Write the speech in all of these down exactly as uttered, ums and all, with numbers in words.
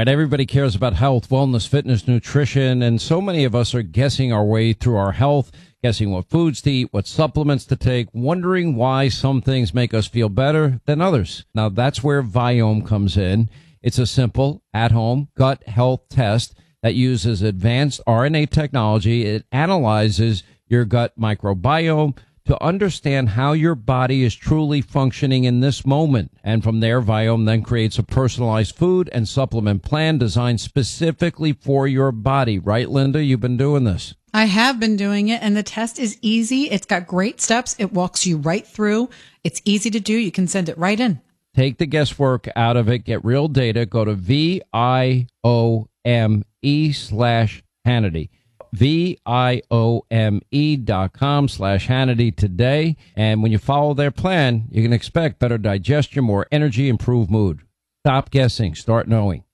Right, everybody cares about health, wellness, fitness, nutrition, and so many of us are guessing our way through our health, guessing what foods to eat, what supplements to take, wondering why some things make us feel better than others. Now, that's where Viome comes in. It's a simple, at-home gut health test that uses advanced R N A technology. It analyzes your gut microbiome to understand how your body is truly functioning in this moment. And from there, Viome then creates a personalized food and supplement plan designed specifically for your body. Right, Linda? You've been doing this. I have been doing it, and the test is easy. It's got great steps. It walks you right through. It's easy to do. You can send it right in. Take the guesswork out of it. Get real data. Go to V I O M E slash Hannity. V-I-O-M-E dot com slash Hannity today. And when you follow their plan, you can expect better digestion, more energy, improved mood. Stop guessing. Start knowing.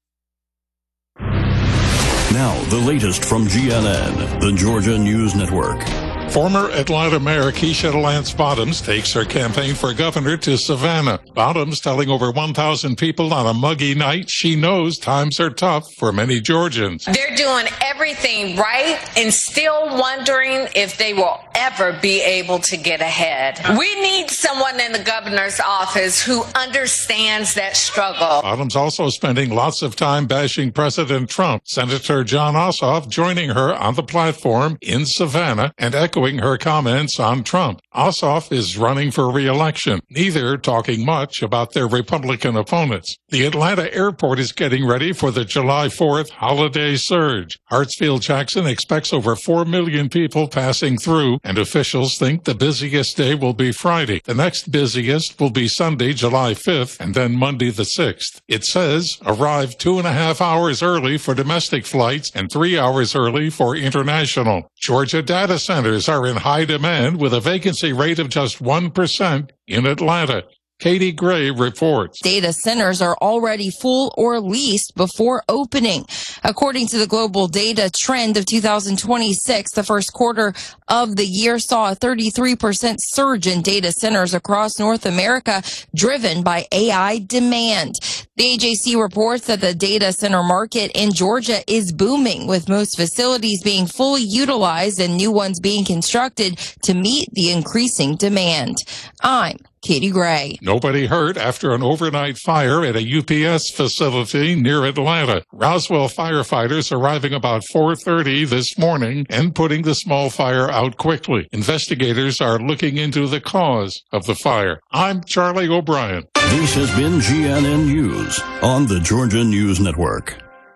Now, the latest from G N N, the Georgia News Network. Former Atlanta Mayor Keisha Lance Bottoms takes her campaign for governor to Savannah. Bottoms telling over one thousand people on a muggy night she knows times are tough for many Georgians. They're doing everything right and still wondering if they will ever be able to get ahead. We need someone in the governor's office who understands that struggle. Bottoms also spending lots of time bashing President Trump. Senator Jon Ossoff joining her on the platform in Savannah and echoing her comments on Trump. Ossoff is running for re-election, neither talking much about their Republican opponents. The Atlanta airport is getting ready for the July fourth holiday surge. Hartsfield-Jackson expects over four million people passing through, and officials think the busiest day will be Friday. The next busiest will be Sunday, July fifth, and then Monday the sixth. It says arrive two and a half hours early for domestic flights and three hours early for international. Georgia data centers are in high demand with a vacancy rate of just one percent in Atlanta. Katie Gray reports. Data centers are already full or leased before opening. According to the global data trend of two thousand twenty-six, the first quarter of the year saw a thirty-three percent surge in data centers across North America, driven by A I demand. The A J C reports that the data center market in Georgia is booming, with most facilities being fully utilized and new ones being constructed to meet the increasing demand. I'm Katie Gray. Nobody hurt after an overnight fire at a U P S facility near Atlanta. Roswell firefighters arriving about four thirty this morning and putting the small fire out quickly. Investigators are looking into the cause of the fire. I'm Charlie O'Brien. This has been G N N News on the Georgia News Network.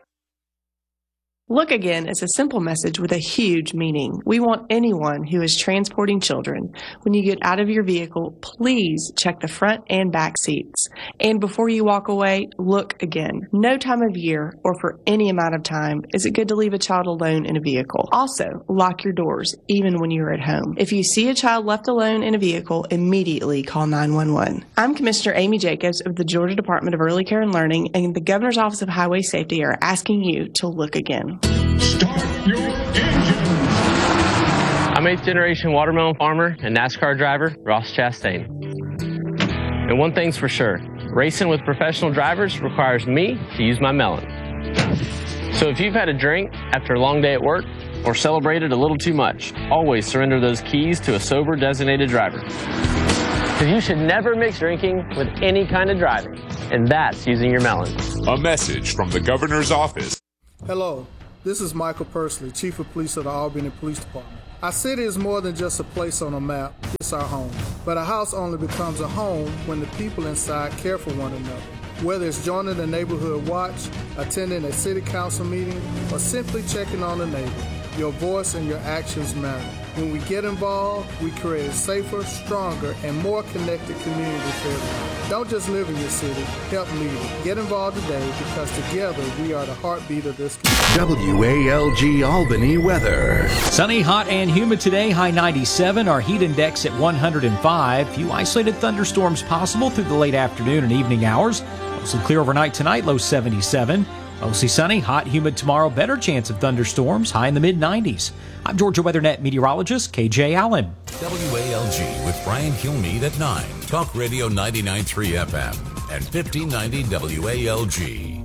Look Again is a simple message with a huge meaning. We want anyone who is transporting children, when you get out of your vehicle, please check the front and back seats. And before you walk away, look again. No time of year or for any amount of time is it good to leave a child alone in a vehicle. Also, lock your doors, even when you're at home. If you see a child left alone in a vehicle, immediately call nine one one. I'm Commissioner Amy Jacobs of the Georgia Department of Early Care and Learning, and the Governor's Office of Highway Safety are asking you to look again. Start your engine. I'm eighth generation watermelon farmer and NASCAR driver Ross Chastain. And one thing's for sure, racing with professional drivers requires me to use my melon. So if you've had a drink after a long day at work or celebrated a little too much, always surrender those keys to a sober designated driver. Because you should never mix drinking with any kind of driving, and that's using your melon. A message from the Governor's Office. Hello, this is Michael Pursley, Chief of Police of the Albany Police Department. Our city is more than just a place on a map, it's our home. But a house only becomes a home when the people inside care for one another. Whether it's joining the neighborhood watch, attending a city council meeting, or simply checking on a neighbor, your voice and your actions matter. When we get involved, we create a safer, stronger, and more connected community for everyone. Don't just live in your city, help lead it. Get involved today because together we are the heartbeat of this community. W A L G Albany weather. Sunny, hot, and humid today, high ninety-seven. Our heat index at one hundred five. Few isolated thunderstorms possible through the late afternoon and evening hours. Mostly clear overnight tonight, low seventy-seven. Mostly sunny, hot, humid tomorrow. Better chance of thunderstorms, high in the mid nineties. I'm Georgia WeatherNet meteorologist K J Allen. W A L G with Brian Kilmeade at nine. Talk Radio ninety-nine point three F M and fifteen ninety W A L G.